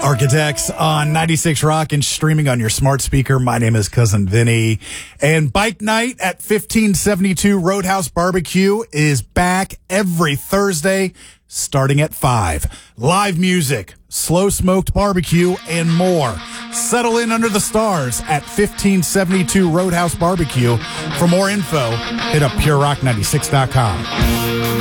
Architects on 96 Rock and streaming on your smart speaker. My name is Cousin Vinny. And Bike Night at 1572 Roadhouse Barbecue is back every Thursday starting at 5. Live music, slow smoked barbecue, and more. Settle in under the stars at 1572 Roadhouse Barbecue. For more info, hit up purerock96.com.